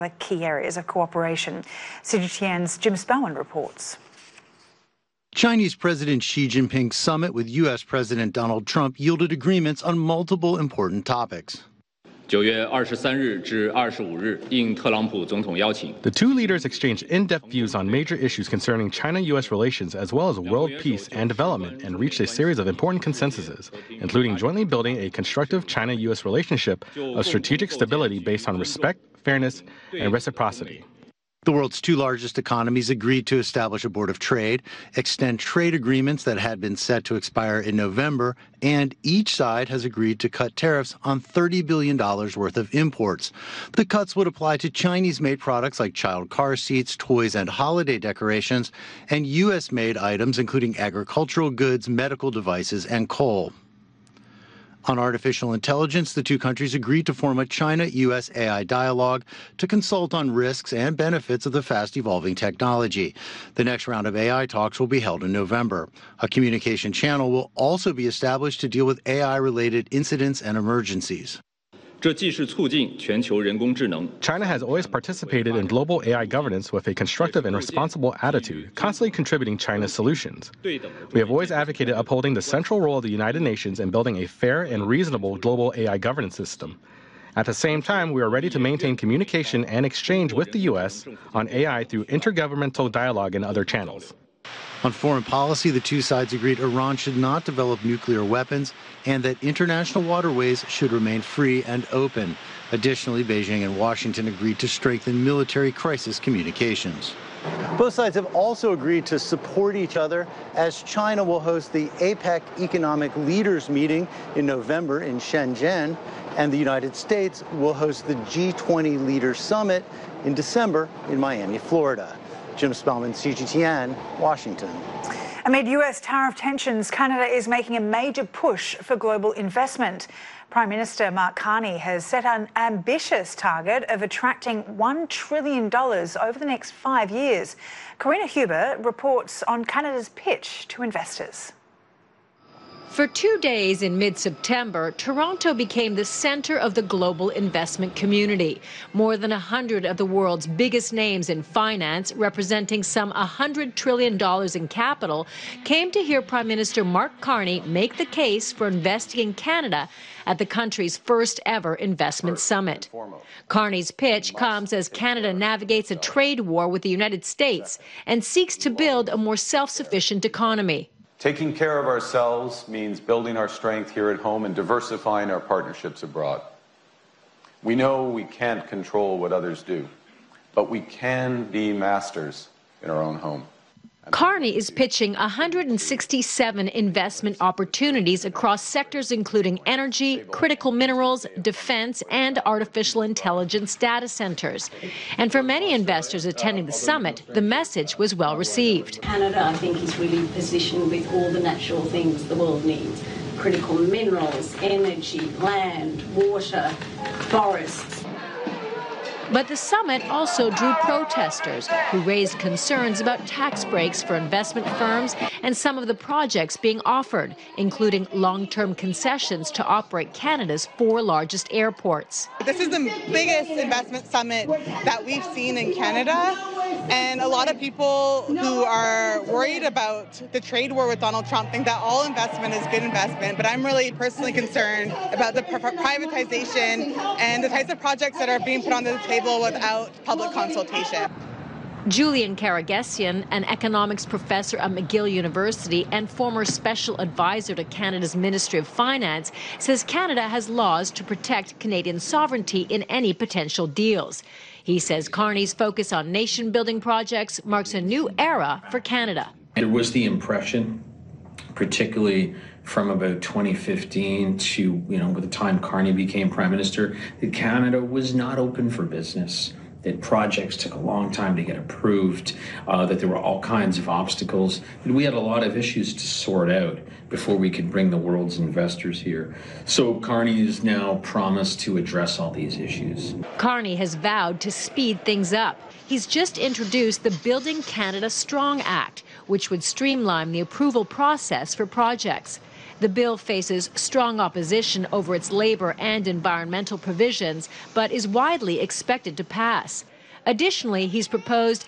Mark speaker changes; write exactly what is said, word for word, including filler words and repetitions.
Speaker 1: The key areas of cooperation. C G T N's Jim Spellman reports.
Speaker 2: Chinese President Xi Jinping's summit with U S President Donald Trump yielded agreements on multiple important topics.
Speaker 3: The two leaders exchanged in-depth views on major issues concerning China U S relations as well as world peace and development and reached a series of important consensuses, including jointly building a constructive China U S relationship of strategic stability based on respect, fairness, and reciprocity.
Speaker 2: The world's two largest economies agreed to establish a board of trade, extend trade agreements that had been set to expire in November, and each side has agreed to cut tariffs on thirty billion dollars worth of imports. The cuts would apply to Chinese-made products like child car seats, toys, and holiday decorations, and U S-made items including agricultural goods, medical devices, and coal. On artificial intelligence, the two countries agreed to form a China-U S A I dialogue to consult on risks and benefits of the fast-evolving technology. The next round of A I talks will be held in November. A communication channel will also be established to deal with A I-related incidents and emergencies.
Speaker 3: China has always participated in global A I governance with a constructive and responsible attitude, constantly contributing China's solutions. We have always advocated upholding the central role of the United Nations in building a fair and reasonable global A I governance system. At the same time, we are ready to maintain communication and exchange with the U S on A I through intergovernmental dialogue and other channels.
Speaker 2: On foreign policy, the two sides agreed Iran should not develop nuclear weapons and that international waterways should remain free and open. Additionally, Beijing and Washington agreed to strengthen military crisis communications. Both sides have also agreed to support each other as China will host the APEC Economic Leaders Meeting in November in Shenzhen, and the United States will host the G twenty Leaders Summit in December in Miami, Florida. Jim Spellman, C G T N, Washington.
Speaker 1: Amid U S tariff tensions, Canada is making a major push for global investment. Prime Minister Mark Carney has set an ambitious target of attracting one trillion dollars over the next five years. Karina Huber reports on Canada's pitch to investors.
Speaker 4: For two days in mid-September, Toronto became the center of the global investment community. More than one hundred of the world's biggest names in finance, representing some one hundred trillion dollars in capital, came to hear Prime Minister Mark Carney make the case for investing in Canada at the country's first ever investment summit. Carney's pitch comes as Canada navigates a trade war with the United States and seeks to build a more self-sufficient economy.
Speaker 5: Taking care of ourselves means building our strength here at home and diversifying our partnerships abroad. We know we can't control what others do, but we can be masters in our own home.
Speaker 4: Carney is pitching one hundred sixty-seven investment opportunities across sectors including energy, critical minerals, defense, and artificial intelligence data centers. And for many investors attending the summit, the message was well received.
Speaker 6: Canada, I think, is really positioned with all the natural things the world needs. Critical minerals, energy, land, water, forests.
Speaker 4: But the summit also drew protesters who raised concerns about tax breaks for investment firms and some of the projects being offered, including long-term concessions to operate Canada's four largest airports.
Speaker 7: This is the biggest investment summit that we've seen in Canada, and a lot of people who are worried about the trade war with Donald Trump think that all investment is good investment, but I'm really personally concerned about the privatization and the types of projects that are being put on the table without public consultation.
Speaker 4: Julian Karagesian, an economics professor at McGill University and former special advisor to Canada's Ministry of Finance, says Canada has laws to protect Canadian sovereignty in any potential deals. He says Carney's focus on nation-building projects marks a new era for Canada.
Speaker 8: There was the impression, particularly from about twenty fifteen to, you know, by the time Carney became Prime Minister, that Canada was not open for business, that projects took a long time to get approved, uh, that there were all kinds of obstacles, that we had a lot of issues to sort out before we could bring the world's investors here. So Carney has now promised to address all these issues.
Speaker 4: Carney has vowed to speed things up. He's just introduced the Building Canada Strong Act, which would streamline the approval process for projects. The bill faces strong opposition over its labor and environmental provisions, but is widely expected to pass. Additionally, he's proposed